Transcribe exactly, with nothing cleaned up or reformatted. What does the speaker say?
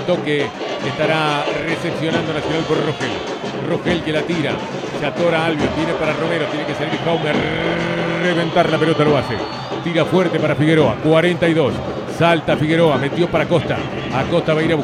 toque estará recepcionando Nacional por Rogel. Rogel que la tira. Se atora Albion. Tiene para Romero. Tiene que salir Jaume. Reventar la pelota lo hace. Tira fuerte para Figueroa. cuarenta y dos. Salta Figueroa. Metió para Acosta. Acosta va a ir a buscar.